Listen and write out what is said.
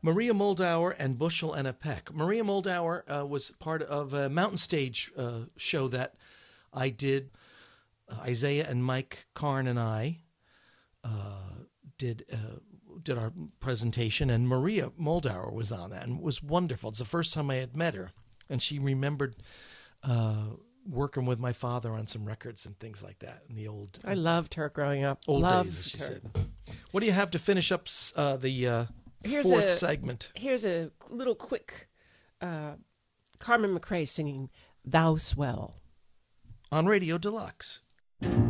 Maria Moldauer and Bushel and a Peck. Maria Moldauer was part of a Mountain Stage show that I did. Isaiah and Mike Karn and I did our presentation, and Maria Moldauer was on that, and it was wonderful. It's the first time I had met her, and she remembered working with my father on some records and things like that in the old. I loved her growing up. Old loved days, as she her. said. What do you have to finish up the fourth segment? Here's a little quick Carmen McRae singing "Thou Swell" on Radio Deluxe.